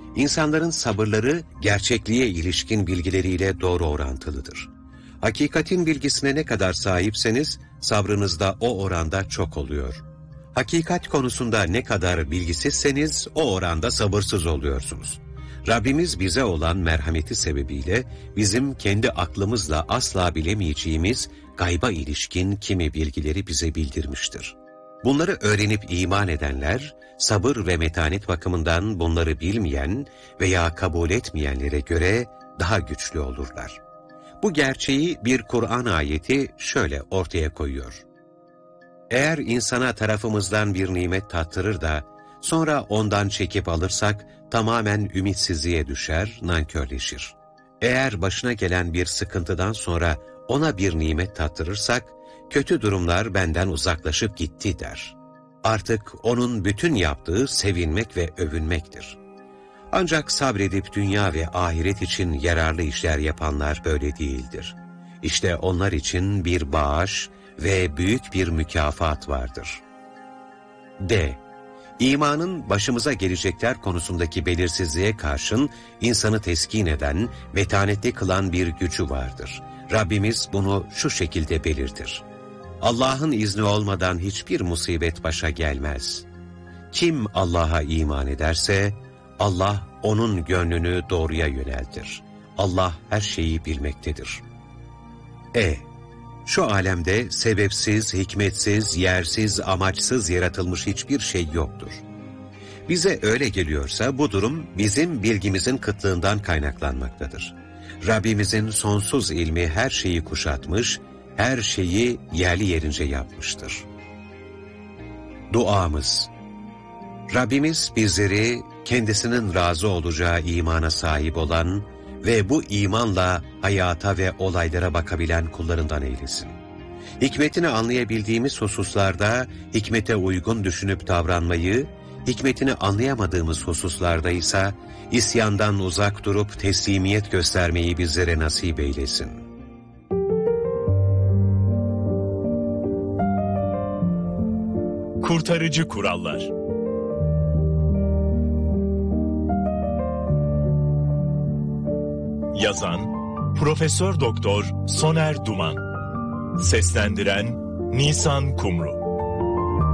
İnsanların sabırları gerçekliğe ilişkin bilgileriyle doğru orantılıdır. Hakikatin bilgisine ne kadar sahipseniz sabrınız da o oranda çok oluyor. Hakikat konusunda ne kadar bilgisizseniz o oranda sabırsız oluyorsunuz. Rabbimiz bize olan merhameti sebebiyle bizim kendi aklımızla asla bilemeyeceğimiz gayba ilişkin kimi bilgileri bize bildirmiştir. Bunları öğrenip iman edenler, sabır ve metanet bakımından bunları bilmeyen veya kabul etmeyenlere göre daha güçlü olurlar. Bu gerçeği bir Kur'an ayeti şöyle ortaya koyuyor. Eğer insana tarafımızdan bir nimet tattırır da, sonra ondan çekip alırsak, tamamen ümitsizliğe düşer, nankörleşir. Eğer başına gelen bir sıkıntıdan sonra ona bir nimet tattırırsak, kötü durumlar benden uzaklaşıp gitti der. Artık onun bütün yaptığı sevinmek ve övünmektir. Ancak sabredip dünya ve ahiret için yararlı işler yapanlar böyle değildir. İşte onlar için bir bağış ve büyük bir mükafat vardır. D. İmanın başımıza gelecekler konusundaki belirsizliğe karşın insanı teskin eden, metanetli kılan bir gücü vardır. Rabbimiz bunu şu şekilde belirtir. Allah'ın izni olmadan hiçbir musibet başa gelmez. Kim Allah'a iman ederse, Allah onun gönlünü doğruya yöneltir. Allah her şeyi bilmektedir. Şu alemde sebepsiz, hikmetsiz, yersiz, amaçsız yaratılmış hiçbir şey yoktur. Bize öyle geliyorsa bu durum bizim bilgimizin kıtlığından kaynaklanmaktadır. Rabbimizin sonsuz ilmi her şeyi kuşatmış, her şeyi yerli yerince yapmıştır. Duamız. Rabbimiz bizleri kendisinin razı olacağı imana sahip olan ve bu imanla hayata ve olaylara bakabilen kullarından eylesin. Hikmetini anlayabildiğimiz hususlarda hikmete uygun düşünüp davranmayı, hikmetini anlayamadığımız hususlarda ise isyandan uzak durup teslimiyet göstermeyi bizlere nasip eylesin. Kurtarıcı kurallar. Yazan Profesör Doktor Soner Duman. Seslendiren Nisan Kumru.